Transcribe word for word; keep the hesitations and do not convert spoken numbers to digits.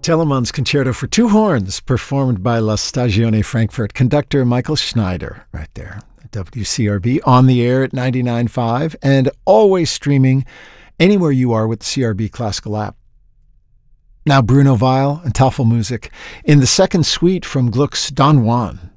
Telemann's Concerto for Two Horns, performed by La Stagione Frankfurt. Conductor Michael Schneider, right there. W C R B, on the air at ninety-nine point five, and always streaming anywhere you are with the C R B Classical app. Now Bruno Weil and Tafelmusik in the second suite from Gluck's Don Juan.